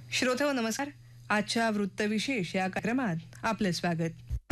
श्रोतेहो नमस्कार. आजच्या वृत्तविशेष या कार्यक्रमात आपले स्वागत.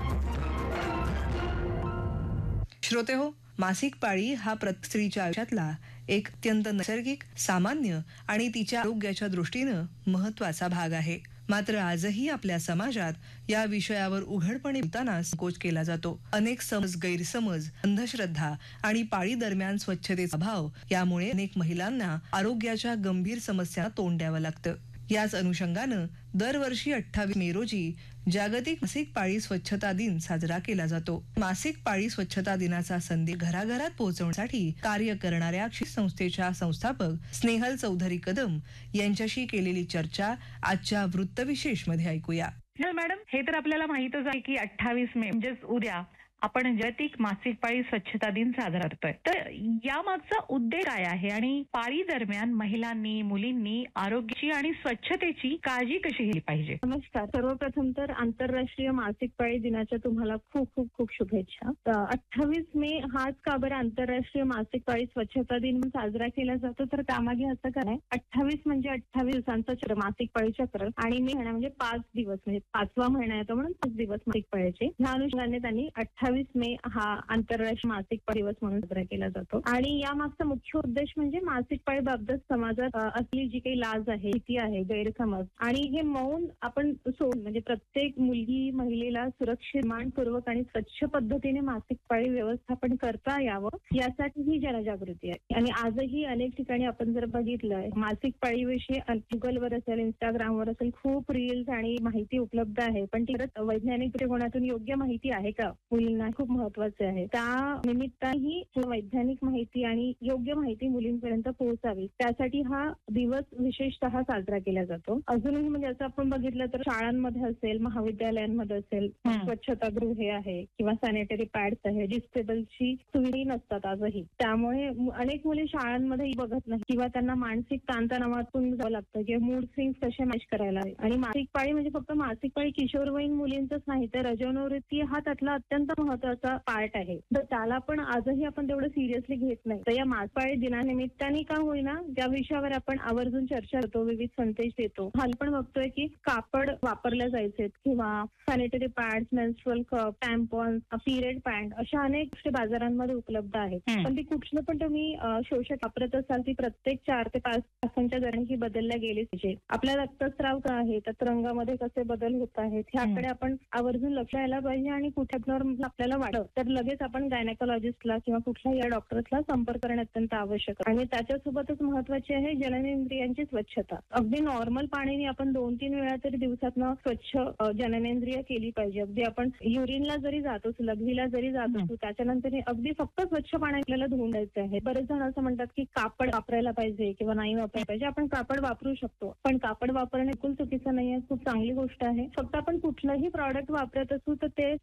श्रोतेहो, मासिक पाळी हा स्त्रीच्या आयुष्यातला एक अत्यंत नैसर्गिक, सामान्य आणि तिच्या आरोग्याच्या दृष्टीनं महत्वाचा भाग आहे. मात्र आजही आपल्या समाजात या विषयावर उघडपणे बोलताना संकोच केला जातो. अनेक गैरसमज, अंधश्रद्धा आणि पाळी दरम्यान स्वच्छतेचा अभाव यामुळे अनेक महिलांना आरोग्याच्या गंभीर समस्यांना तोंड द्यावं लागतं. याच अनुषंगानं दरवर्षी 28 मे रोजी जागतिक मासिक पाळी स्वच्छता दिन साजरा केला जातो. मासिक पाळी स्वच्छता दिनाचा संदेश घराघरात पोहोचवण्यासाठी कार्य करणाऱ्या संस्थेच्या संस्थापक स्नेहल चौधरी कदम यांच्याशी केलेली चर्चा आजच्या वृत्तविशेष मध्ये ऐकूया. मॅडम, हे तर आपल्याला माहितच आहे की 28 मे म्हणजेच उद्या आपण जागतिक मासिक पाळी स्वच्छता दिन साजरा करतोय. तर या मागचा उद्देश काय आहे आणि पाळी दरम्यान महिलांनी, मुलींनी आरोग्याची आणि स्वच्छतेची काळजी कशी घेतली पाहिजे? नमस्कार. सर्वप्रथम तर आंतरराष्ट्रीय मासिक पाळी दिनाच्या तुम्हाला खूप खूप खूप शुभेच्छा. 28 मे हाच का बरं आंतरराष्ट्रीय मासिक पाळी स्वच्छता दिन साजरा केला जातो? तर त्यामागे असं काय, 28 म्हणजे 28 दिवसांचं चक्र, मासिक पाळी चक्र, आणि मे महिना म्हणजे 5 दिवस, म्हणजे 5वा महिना येतो म्हणून 5 दिवस मासिक पाळीचे. ह्या अनुषंगाने त्यांनी 28 मे हा आंतरराष्ट्रीय मासिक पाळी दिवस म्हणून साजरा केला जातो. आणि या मागचा मुख्य उद्देश म्हणजे मासिक पाळीबाबत समाजात असलेली जी काही लाज आहे, भीती आहे, गैरसमज आणि हे मौन आपण सोडून, म्हणजे प्रत्येक मुलगी, महिलेला सुरक्षित, मानपूर्वक आणि स्वच्छ पद्धतीने मासिक पाळी व्यवस्थापन करता यावं, यासाठी ही जनजागृती आहे. आणि आजही अनेक ठिकाणी आपण जर बघितलं, मासिक पाळीविषयी गुगलवर असेल, इंस्टाग्रामवर असेल, खूप रील्स आणि माहिती उपलब्ध आहे. पण ती वैज्ञानिक दृष्टिकोनातून योग्य माहिती आहे का मुलींना? खूप महत्वाचे आहे. त्या निमित्ताने वैज्ञानिक माहिती आणि योग्य माहिती मुलींपर्यंत पोहोचावी, त्यासाठी हा दिवस विशेषतः साजरा केला जातो. अजूनही म्हणजे असं आपण बघितलं तर शाळांमध्ये असेल, महाविद्यालयांमध्ये असेल, स्वच्छतागृहे आहे किंवा सॅनिटरी पॅड्स आहे, डिस्टेबलची सुविधा नसतात आजही. त्यामुळे अनेक मुली शाळांमध्ये बघत नाही किंवा त्यांना मानसिक ताणतणावातून जावं लागतं किंवा मूड स्विंग्स कसे मॅच करायला. आणि मासिक पाळी म्हणजे फक्त मासिक पाळी किशोरवयीन मुलींचंच नाही, तर रजोनिवृत्ती हा त्यातला अत्यंत महत्वाचा पार्ट आहे. तर त्याला पण आजही आपण तेवढं सिरियसली घेत नाही. तर या मासिक पाळी दिनानिमित्ताने का होईना त्या विषयावर आपण आवर्जून चर्चा करतो, विविध संदेश देतो. हाल पण बघतोय की कापड वापरले जायचे किंवा sanitary pads, menstrual cup, टॅम्पॉन्स, period pad अशा अनेक गोष्टी बाजारांमध्ये उपलब्ध आहेत. पण ती कुठलं पण तुम्ही शोषक वापरत असाल, ती प्रत्येक 4 ते 5 तासांच्या दरम्यान ही बदलल्या गेली पाहिजे. आपल्या रक्तस्राव काय आहे, त्यात रंगामध्ये कसे बदल होत आहेत, ह्याकडे आपण आवर्जून लक्ष द्यायला पाहिजे. आणि कुठे आपल्याला वाटतं तर लगेच आपण गायनेकोलॉजिस्टला किंवा कुठल्याही या डॉक्टरला संपर्क करणे अत्यंत आवश्यक आहे. आणि त्याच्यासोबतच महत्वाची आहे जननेंद्रियांची स्वच्छता. अगदी नॉर्मल पाण्याने आपण 2-3 वेळा तरी दिवसातनं स्वच्छ जननेंद्रिय केली पाहिजे. अगदी आपण युरिनला जरी जात असू, लघवीला जरी जात असू, त्याच्यानंतर अगदी फक्त स्वच्छ पाणी आपल्याला धुवून द्यायचं आहे. बरेच जण असं म्हणतात की कापड वापरायला पाहिजे किंवा नाही वापरायला पाहिजे. आपण कापड वापरू शकतो, पण कापड वापरणे बिलकुल चुकीचं नाहीये, खूप चांगली गोष्ट आहे. फक्त आपण कुठलंही प्रॉडक्ट वापरत असू तर ते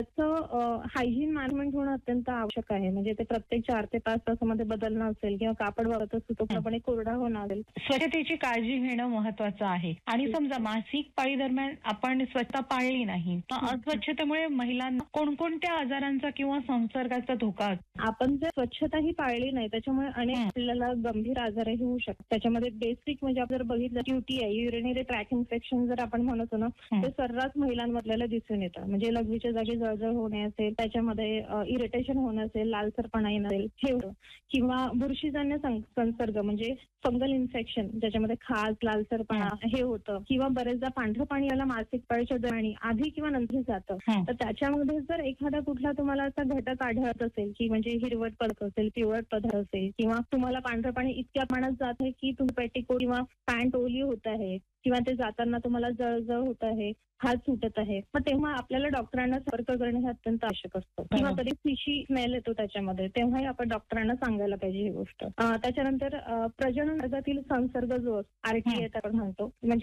हायजीन मॅनेजमेंट होणं अत्यंत आवश्यक आहे. म्हणजे ते प्रत्येक 4 ते 5 तासामध्ये बदलणं असेल किंवा कापड वापरत असू तो पूर्णपणे कोरडा होणं असेल. स्वच्छतेची काळजी घेणं महत्वाचं आहे. आणि समजा मासिक पाळी दरम्यान आपण स्वच्छता पाळली नाही, अस्वच्छतेमुळे महिलांना कोणकोणत्या आजारांचा किंवा संसर्गाचा धोका? आपण जर स्वच्छता ही पाळली नाही, त्याच्यामुळे अनेक आपल्याला गंभीर आजारही होऊ शकतात. त्याच्यामध्ये बेसिक म्हणजे आपण जर बघितलं UTI, युरिनरी ट्रॅक इन्फेक्शन जर आपण म्हणतो ना, ते सर्रास महिलांमधल्याला दिसून येतं. म्हणजे लघवीच्या जागी जळजळ होणे असेल, त्याच्यामध्ये इरिटेशन होणं असेल, लालसरपणा येणं असेल, हे होतं. किंवा बुरशीजन्य संसर्ग म्हणजे फंगल इन्फेक्शन, ज्याच्यामध्ये खाज, लालसरपणा हे होतं. किंवा बरेचदा पांढरं पाणी याला मासिक पाळीच्या दरम्यान आधी किंवा नंतर जातं. तर त्याच्यामध्ये जर एखादा कुठला तुम्हाला असा घटक आढळत असेल की म्हणजे हिरवट पदार्थ असेल, पिवळट पदार्थ असेल, किंवा तुम्हाला पांढरं पाणी इतक्या प्रमाणात जात आहे की तुम्ही पेटिकोट किंवा पॅन्ट ओली होत आहे किंवा ते जाताना तुम्हाला जळजळ होत आहे, हात सुटत आहे, मग तेव्हा आपल्याला डॉक्टरांना संपर्क करणे हे अत्यंत आवश्यक असतं. किंवा कधी फिशी स्मेल येतो त्याच्यामध्ये, तेव्हाही आपण डॉक्टरांना सांगायला पाहिजे ही गोष्ट. त्याच्यानंतर प्रजनन मार्गातील संसर्ग जो RTI आपण म्हणतो, म्हणजे